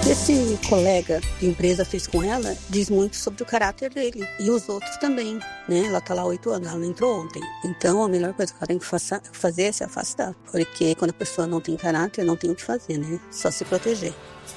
Esse colega de empresa fez com ela diz muito sobre o caráter dele. E os outros também, né? Ela tá lá há 8 anos, ela não entrou ontem. Então a melhor coisa que ela tem que fazer é se afastar. Porque quando a pessoa não tem caráter, não tem o que fazer, né? Só se proteger.